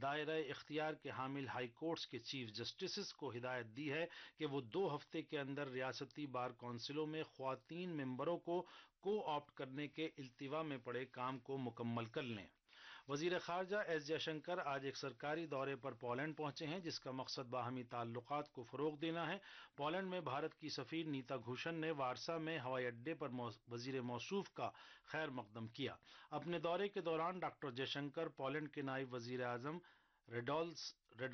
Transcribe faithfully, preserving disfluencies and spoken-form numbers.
दायरा इख्तियार के हामिल हाई कोर्ट्स के चीफ जस्टिस को हिदायत दी है कि वो दो हफ्ते के अंदर रियासती बार काउंसिलों में ख्वातीन मेंबरों को को ऑप्ट करने के इल्तिवा में पड़े काम को मुकम्मल कर लें। वजीर खारजा एस जयशंकर आज एक सरकारी दौरे पर पोलैंड पहुंचे हैं, जिसका मकसद बाहमी ताल्लुकात को फरोग देना है। पोलैंड में भारत की सफीर नीता घुशन ने वारसा में हवाई अड्डे पर वजीर मौसूफ का खैर मकदम किया। अपने दौरे के दौरान डॉक्टर जयशंकर पोलैंड के नायब वजीर आजम रेडोल्फ